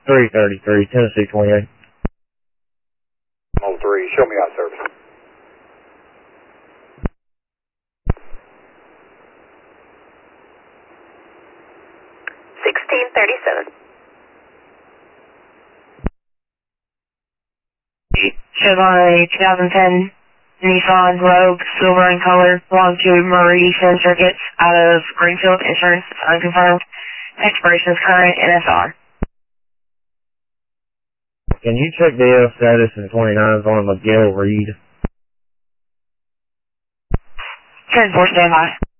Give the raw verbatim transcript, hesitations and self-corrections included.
three thirty-three, Tennessee twenty-eight. oh three, show me out service. sixteen thirty-seven. Chevrolet twenty ten Nissan Rogue, silver in color, belong to Marie Finn Circuits out of Greenfield. Insurance unconfirmed. Expiration is current. N S R. Can you check the L status in twenty-nines on Miguel Reed? ten four, stand by.